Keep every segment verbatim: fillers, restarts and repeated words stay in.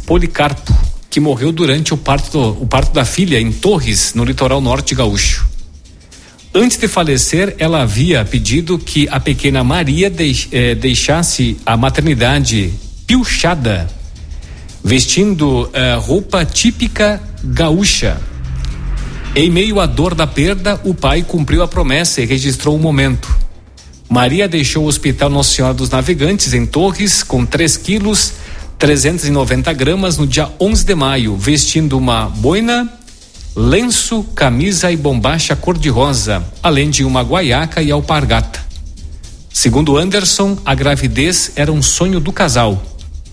Policarpo, que morreu durante o parto, do, o parto da filha em Torres, no litoral norte gaúcho. Antes de falecer, ela havia pedido que a pequena Maria deix, eh, deixasse a maternidade pilchada, vestindo eh, roupa típica gaúcha. Em meio à dor da perda, o pai cumpriu a promessa e registrou o momento. Maria deixou o Hospital Nossa Senhora dos Navegantes, em Torres, com três quilos, trezentos e noventa gramas, no dia onze de maio, vestindo uma boina, lenço, camisa e bombacha cor-de-rosa, além de uma guaiaca e alpargata. Segundo Anderson, a gravidez era um sonho do casal.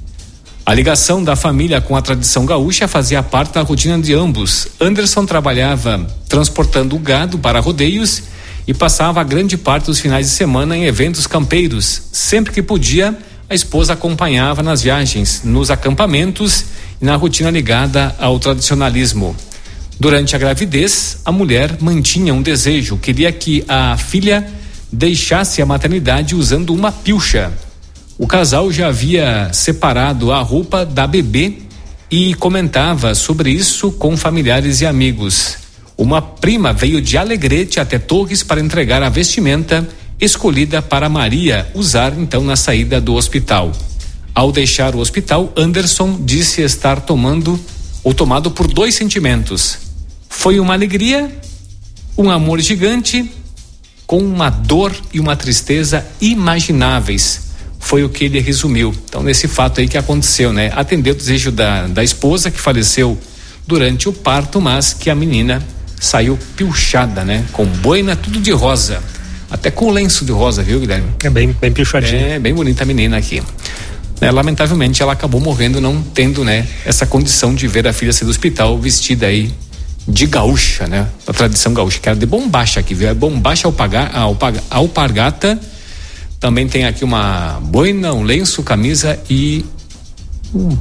A ligação da família com a tradição gaúcha fazia parte da rotina de ambos. Anderson trabalhava transportando gado para rodeios e passava a grande parte dos finais de semana em eventos campeiros. Sempre que podia, a esposa acompanhava nas viagens, nos acampamentos e na rotina ligada ao tradicionalismo. Durante a gravidez, a mulher mantinha um desejo, queria que a filha deixasse a maternidade usando uma pilcha. O casal já havia separado a roupa da bebê e comentava sobre isso com familiares e amigos. Uma prima veio de Alegrete até Torres para entregar a vestimenta escolhida para Maria usar então na saída do hospital. Ao deixar o hospital, Anderson disse estar tomando ou tomado por dois sentimentos. Foi uma alegria, um amor gigante, com uma dor e uma tristeza imagináveis. Foi o que ele resumiu. Então, nesse fato aí que aconteceu, né? Atendeu o desejo da, da esposa, que faleceu durante o parto, mas que a menina saiu pilchada, né? Com boina, tudo de rosa. Até com lenço de rosa, viu, Guilherme? É bem, bem pilchadinha. É, bem bonita a menina aqui. É, lamentavelmente, ela acabou morrendo, não tendo, né? Essa condição de ver a filha sair do hospital vestida aí de gaúcha, né? Da tradição gaúcha, que era de bombacha aqui, viu? É bombacha, alpaga, alpaga, alpargata. Também tem aqui uma boina, um lenço, camisa e hum,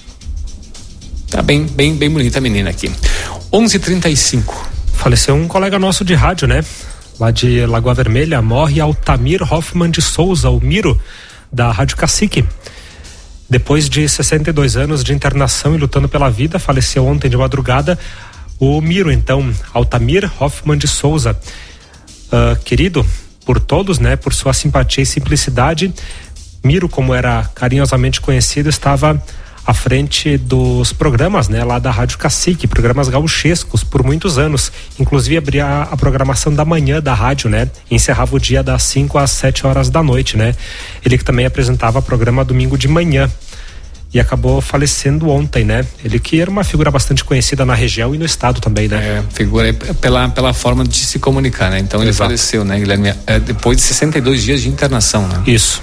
tá bem, bem, bem bonita a menina aqui. onze e trinta e cinco. Faleceu um colega nosso de rádio, né? Lá de Lagoa Vermelha, morre Altamir Hoffman de Souza, o Miro, da Rádio Cacique. Depois de sessenta e dois anos de internação e lutando pela vida, faleceu ontem de madrugada o Miro, então, Altamir Hoffman de Souza. Uh, querido por todos, né, por sua simpatia e simplicidade, Miro, como era carinhosamente conhecido, estava à frente dos programas, né, lá da Rádio Cacique, programas gauchescos por muitos anos, inclusive abria a programação da manhã da rádio, né, e encerrava o dia das cinco às sete horas da noite, né. Ele que também apresentava programa domingo de manhã e acabou falecendo ontem, né. Ele que era uma figura bastante conhecida na região e no estado também, né. É, figura pela, pela forma de se comunicar, né, então ele Exato. faleceu, né, Guilherme, é, depois de sessenta e dois dias de internação, né. Isso.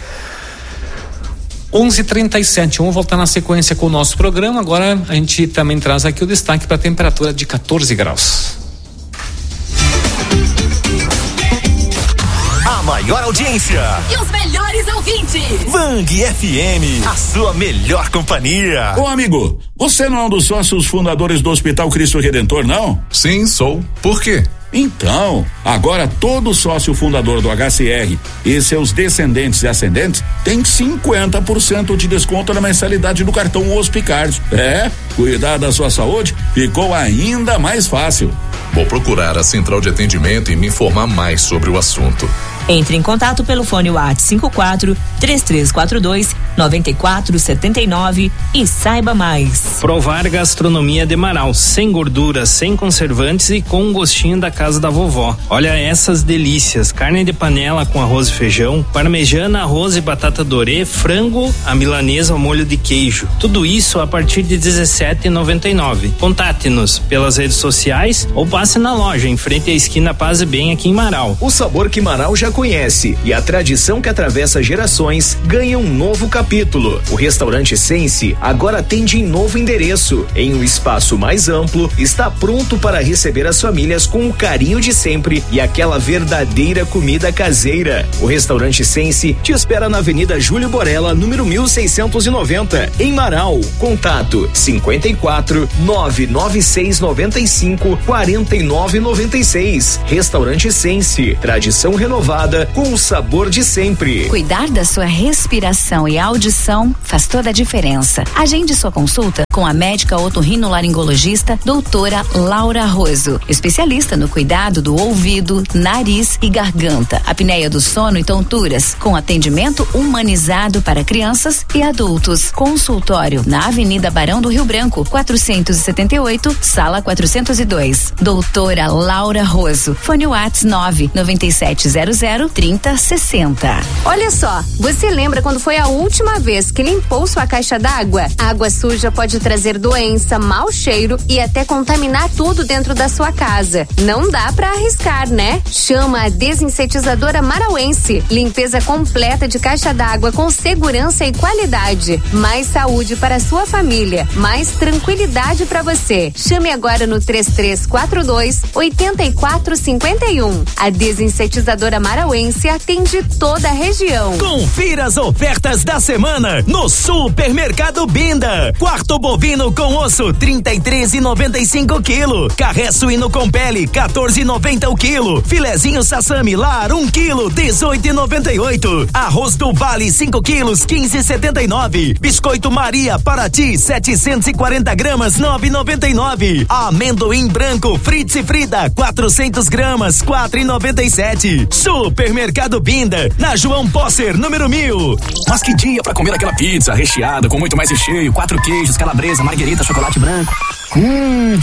onze e trinta e sete, vamos voltar na sequência com o nosso programa. Agora a gente também traz aqui o destaque para a temperatura de catorze graus. A maior audiência e os melhores ouvintes. Vang F M, a sua melhor companhia. Ô amigo, você não é um dos sócios fundadores do Hospital Cristo Redentor, não? Sim, sou. Por quê? Então, agora todo sócio fundador do H C R e seus descendentes e ascendentes tem cinquenta por cento de desconto na mensalidade do cartão Hospicard. É, cuidar da sua saúde ficou ainda mais fácil. Vou procurar a central de atendimento e me informar mais sobre o assunto. Entre em contato pelo fone WhatsApp cinco quatro, três três quatro dois, nove quatro sete nove e saiba mais. Provar gastronomia de Marau, sem gordura, sem conservantes e com um gostinho da casa da vovó. Olha essas delícias: carne de panela com arroz e feijão, parmejana, arroz e batata dorê, frango, a milanesa ao molho de queijo. Tudo isso a partir de dezessete reais e noventa e nove centavos. Contate-nos pelas redes sociais ou passe na loja em frente à esquina Paz e Bem aqui em Marau. O sabor que Marau já conhece e a tradição que atravessa gerações ganha um novo capítulo. O restaurante Sense agora atende em novo endereço, em um espaço mais amplo, está pronto para receber as famílias com o carinho de sempre e aquela verdadeira comida caseira. O restaurante Sense te espera na Avenida Júlio Borella, número mil seiscentos e noventa, em Marau. Contato cinquenta e quatro, nove nove seis noventa e cinco, quarenta e nove noventa e seis. Restaurante Sense, tradição renovada renovada com o sabor de sempre. Cuidar da sua respiração e audição faz toda a diferença. Agende sua consulta com a médica otorrinolaringologista doutora Laura Roso, especialista no cuidado do ouvido, nariz e garganta, apneia do sono e tonturas, com atendimento humanizado para crianças e adultos. Consultório na Avenida Barão do Rio Branco, quatrocentos e setenta e oito, sala quatrocentos e dois. Doutora Laura Roso. Fone Whats nove nove sete zero zero trinta sessenta. Olha só, você lembra quando foi a última vez que limpou sua caixa d'água? A água suja pode trazer doença, mau cheiro e até contaminar tudo dentro da sua casa. Não dá pra arriscar, né? Chama a desinsetizadora Marauense. Limpeza completa de caixa d'água com segurança e qualidade. Mais saúde para a sua família, mais tranquilidade para você. Chame agora no três três quatro dois oito quatro cinco um. A desinsetizadora Marauense atende toda a região. Confira as ofertas da semana no Supermercado Binda. Quarto bovino com osso trinta e três e noventa e cinco quilo. Carré suíno com pele quatorze e noventa o quilo. Filezinho sassami lar um quilo dezoito e noventa e oito. Arroz do Vale cinco quilos quinze e setenta e nove. Biscoito Maria Paraty setecentos e quarenta gramas nove e noventa e nove. Amendoim branco Fritz e Frida quatrocentos gramas quatro e noventa e sete. Supermercado Binda na João Posser número mil. Mas que dia pra comer aquela pizza recheada com muito mais recheio, quatro queijos, calabresa, marguerita, chocolate branco. Hum.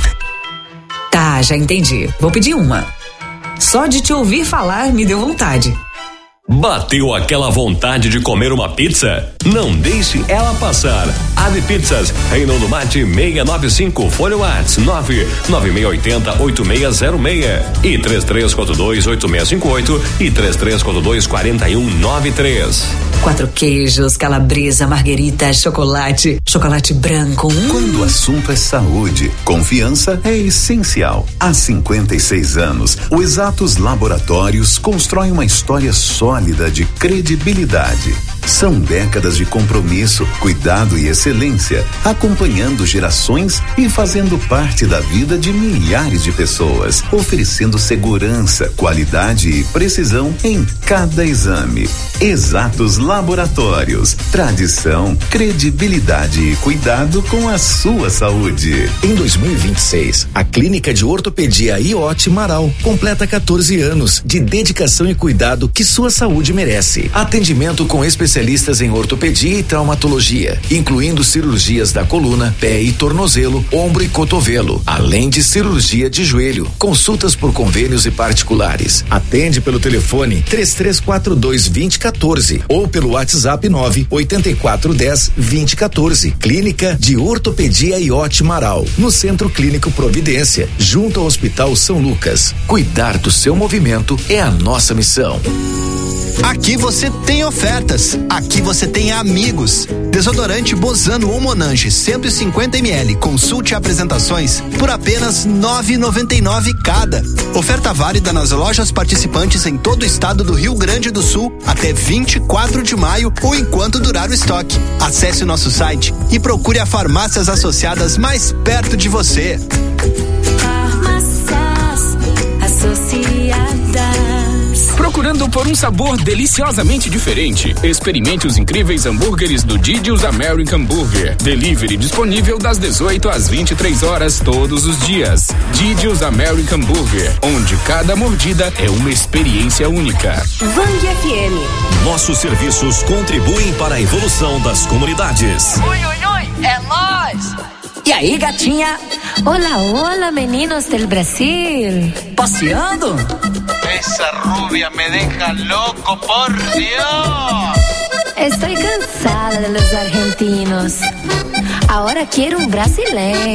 Tá, já entendi. Vou pedir uma. Só de te ouvir falar me deu vontade. Bateu aquela vontade de comer uma pizza? Não deixe ela passar. Ave Pizzas, em Nono Mate seiscentos e noventa e cinco, Folha Whats nove nove seis oito zero oito seis zero seis e três três quatro dois oito seis cinco oito e três três quatro dois quatro um nove três. Quatro queijos, calabresa, marguerita, chocolate, chocolate branco. Hum. Quando o assunto é saúde, confiança é essencial. Há cinquenta e seis anos, o Exatos Laboratórios constrói uma história sólida de credibilidade. São décadas de compromisso, cuidado e excelência, acompanhando gerações e fazendo parte da vida de milhares de pessoas, oferecendo segurança, qualidade e precisão em cada exame. Exatos Laboratórios, tradição, credibilidade e cuidado com a sua saúde. Em dois mil e vinte e seis, a Clínica de Ortopedia I O T Marau completa quatorze anos de dedicação e cuidado que sua saúde merece. Atendimento com especialistas em ortopedia e traumatologia, incluindo cirurgias da coluna, pé e tornozelo, ombro e cotovelo, além de cirurgia de joelho. Consultas por convênios e particulares. Atende pelo telefone três três quatro dois dois zero um quatro ou pelo WhatsApp nove oito quatro um zero dois zero um quatro. Clínica de Ortopedia I O T Marau, no Centro Clínico Providência, junto ao Hospital São Lucas. Cuidar do seu movimento é a nossa missão. Aqui você tem ofertas, aqui você tem amigos. Desodorante Bozano ou Monange cento e cinquenta mililitros, consulte apresentações por apenas nove reais e noventa e nove centavos cada. Oferta válida nas lojas participantes em todo o estado do Rio Grande do Sul até vinte e quatro de maio ou enquanto durar o estoque. Acesse o nosso site e procure a farmácias associadas mais perto de você. Farmácias Associadas. Procurando por um sabor deliciosamente diferente? Experimente os incríveis hambúrgueres do Didi's American Burger. Delivery disponível das dezoito às vinte e três horas todos os dias. Didi's American Burger, onde cada mordida é uma experiência única. Vang F M. Nossos serviços contribuem para a evolução das comunidades. Oi, oi, oi, é nóis! E aí, gatinha? Hola, hola, meninos del Brasil. Passeando? Esa rubia me deja loco, por Dios. Estoy cansada de los argentinos. Ahora quiero un brasileño.